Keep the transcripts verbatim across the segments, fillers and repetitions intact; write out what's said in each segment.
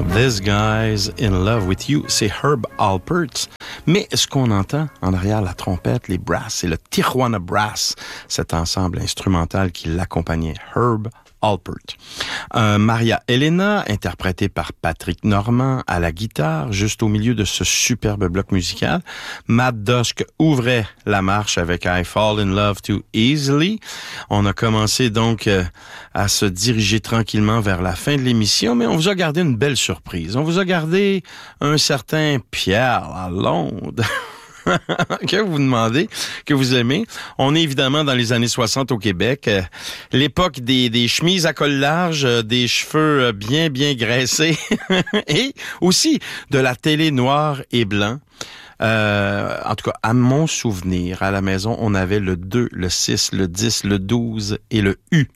This Guy's in Love with You, c'est Herb Alpert. Mais ce qu'on entend en arrière, la trompette, les brasses, c'est le Tijuana Brass, cet ensemble instrumental qui l'accompagnait, Herb Alpert. Euh, Maria Elena, interprétée par Patrick Normand à la guitare, juste au milieu de ce superbe bloc musical. Matt Dusk ouvrait la marche avec I Fall in Love Too Easily. On a commencé donc euh, à se diriger tranquillement vers la fin de l'émission, mais on vous a gardé une belle surprise. On vous a gardé un certain Pierre Lalonde. Que vous demandez, que vous aimez. On est évidemment dans les années soixante au Québec. Euh, l'époque des, des chemises à col large, euh, des cheveux bien, bien graissés et aussi de la télé noire et blanc. Euh, en tout cas, à mon souvenir, à la maison, on avait le deux, le six, le dix, le douze et le U.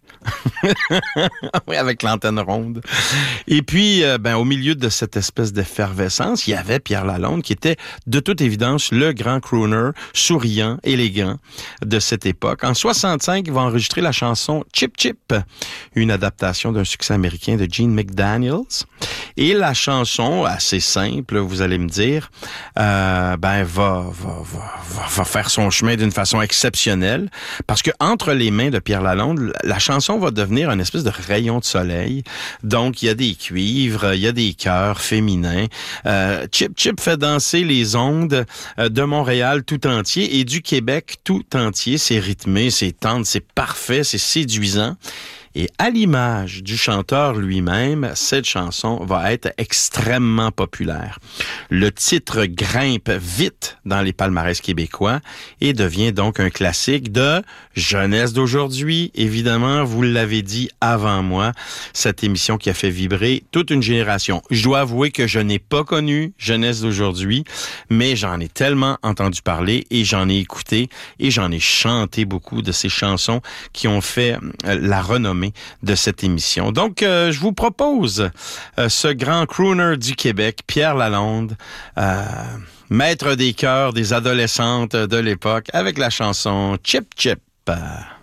Oui, avec l'antenne ronde. Et puis, euh, ben, au milieu de cette espèce d'effervescence, il y avait Pierre Lalonde qui était, de toute évidence, le grand crooner, souriant, élégant de cette époque. En soixante-cinq, il va enregistrer la chanson Chip Chip, une adaptation d'un succès américain de Gene McDaniels. Et la chanson, assez simple, vous allez me dire, euh, ben, va, va, va, va faire son chemin d'une façon exceptionnelle, parce que entre les mains de Pierre Lalonde, la chanson va devenir une espèce de rayon de soleil. Donc, il y a des cuivres, il y a des chœurs féminins. Euh, Chip Chip fait danser les ondes de Montréal tout entier et du Québec tout entier. C'est rythmé, c'est tendre, c'est parfait, c'est séduisant. Et à l'image du chanteur lui-même, cette chanson va être extrêmement populaire. Le titre grimpe vite dans les palmarès québécois et devient donc un classique de jeunesse d'aujourd'hui. Évidemment, vous l'avez dit avant moi, cette émission qui a fait vibrer toute une génération. Je dois avouer que je n'ai pas connu jeunesse d'aujourd'hui, mais j'en ai tellement entendu parler et j'en ai écouté et j'en ai chanté beaucoup de ces chansons qui ont fait la renommée de cette émission. Donc, euh, je vous propose euh, ce grand crooner du Québec, Pierre Lalonde, euh, maître des chœurs des adolescentes de l'époque, avec la chanson Chip Chip.